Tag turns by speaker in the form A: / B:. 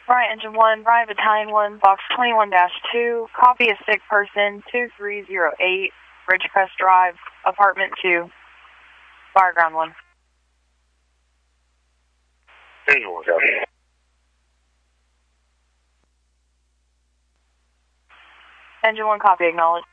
A: Bryant Engine 1, Bryant Battalion 1, Box 21-2, copy a sick person, 2308, Ridgecrest Drive, Apartment 2, Fireground 1.
B: Engine 1, copy.
A: Engine 1, copy, acknowledge.